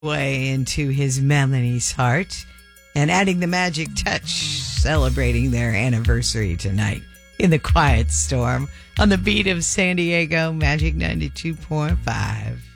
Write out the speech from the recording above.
way into his Melanie's heart and adding the magic touch, celebrating their anniversary tonight in the Quiet Storm on the beat of San Diego Magic 92.5.